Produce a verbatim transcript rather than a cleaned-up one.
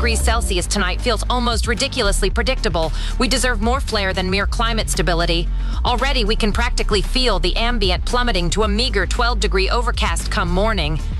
degrees Celsius tonight feels almost ridiculously predictable. We deserve more flare than mere climate stability. Already, we can practically feel the ambient plummeting to a meager twelve degree overcast come morning.